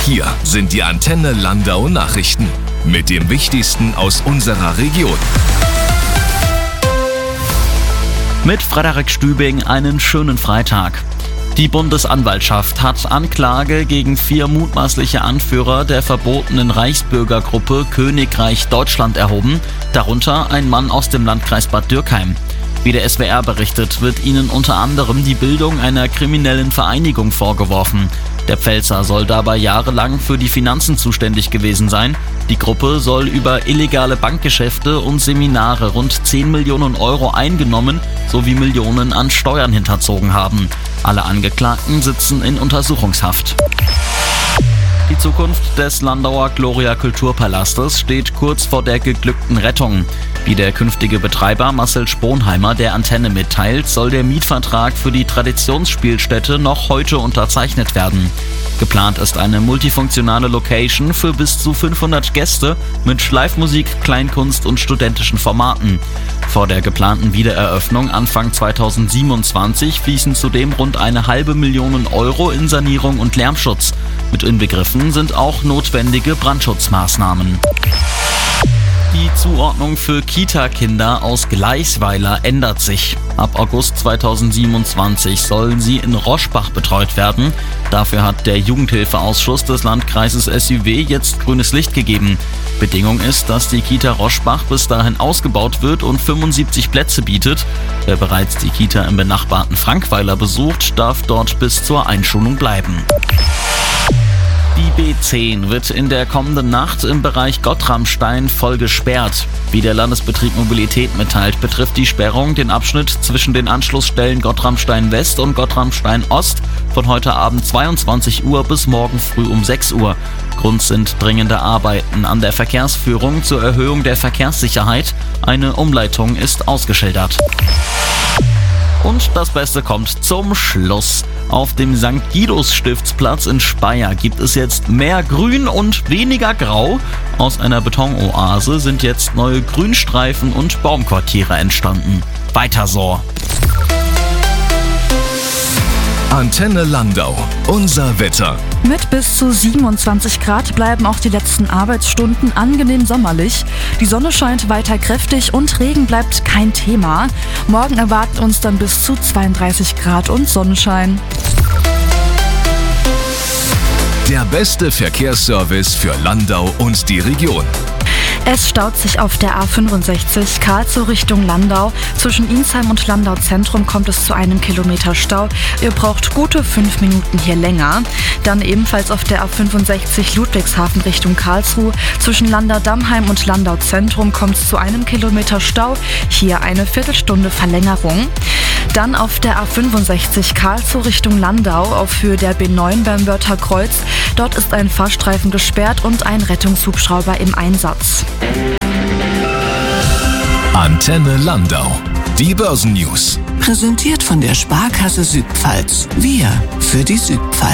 Hier sind die Antenne Landau Nachrichten mit dem Wichtigsten aus unserer Region. Mit Frederik Stübing einen schönen Freitag. Die Bundesanwaltschaft hat Anklage gegen 4 mutmaßliche Anführer der verbotenen Reichsbürgergruppe Königreich Deutschland erhoben, darunter ein Mann aus dem Landkreis Bad Dürkheim. Wie der SWR berichtet, wird ihnen unter anderem die Bildung einer kriminellen Vereinigung vorgeworfen. Der Pfälzer soll dabei jahrelang für die Finanzen zuständig gewesen sein. Die Gruppe soll über illegale Bankgeschäfte und Seminare rund 10 Millionen Euro eingenommen sowie Millionen an Steuern hinterzogen haben. Alle Angeklagten sitzen in Untersuchungshaft. Die Zukunft des Landauer Gloria Kulturpalastes steht kurz vor der geglückten Rettung. Wie der künftige Betreiber Marcel Sponheimer der Antenne mitteilt, soll der Mietvertrag für die Traditionsspielstätte noch heute unterzeichnet werden. Geplant ist eine multifunktionale Location für bis zu 500 Gäste mit Schleifmusik, Kleinkunst und studentischen Formaten. Vor der geplanten Wiedereröffnung Anfang 2027 fließen zudem rund 1,5 Millionen Euro in Sanierung und Lärmschutz. Mit inbegriffen sind auch notwendige Brandschutzmaßnahmen. Die Zuordnung für Kita-Kinder aus Gleichsweiler ändert sich. Ab August 2027 sollen sie in Roschbach betreut werden. Dafür hat der Jugendhilfeausschuss des Landkreises SÜW jetzt grünes Licht gegeben. Bedingung ist, dass die Kita Roschbach bis dahin ausgebaut wird und 75 Plätze bietet. Wer bereits die Kita im benachbarten Frankweiler besucht, darf dort bis zur Einschulung bleiben. Die B10 wird in der kommenden Nacht im Bereich Gottramstein voll gesperrt. Wie der Landesbetrieb Mobilität mitteilt, betrifft die Sperrung den Abschnitt zwischen den Anschlussstellen Gottramstein West und Gottramstein Ost von heute Abend 22 Uhr bis morgen früh um 6 Uhr. Grund sind dringende Arbeiten an der Verkehrsführung zur Erhöhung der Verkehrssicherheit. Eine Umleitung ist ausgeschildert. Und das Beste kommt zum Schluss. Auf dem St. Guidos Stiftsplatz in Speyer gibt es jetzt mehr Grün und weniger Grau. Aus einer Betonoase sind jetzt neue Grünstreifen und Baumquartiere entstanden. Weiter so. Antenne Landau, unser Wetter. Mit bis zu 27 Grad bleiben auch die letzten Arbeitsstunden angenehm sommerlich. Die Sonne scheint weiter kräftig und Regen bleibt kein Thema. Morgen erwarten uns dann bis zu 32 Grad und Sonnenschein. Der beste Verkehrsservice für Landau und die Region. Es staut sich auf der A65 Karlsruhe Richtung Landau. Zwischen Insheim und Landau Zentrum kommt es zu 1 Kilometer Stau. Ihr braucht gute 5 Minuten hier länger. Dann ebenfalls auf der A65 Ludwigshafen Richtung Karlsruhe. Zwischen Landau-Dammheim und Landau Zentrum kommt es zu 1 Kilometer Stau. Hier eine Viertelstunde Verlängerung. Dann auf der A65 Karlsruhe Richtung Landau auf Höhe der B9 beim Wörther Kreuz. Dort ist ein Fahrstreifen gesperrt und ein Rettungshubschrauber im Einsatz. Antenne Landau. Die Börsennews. Präsentiert von der Sparkasse Südpfalz. Wir für die Südpfalz.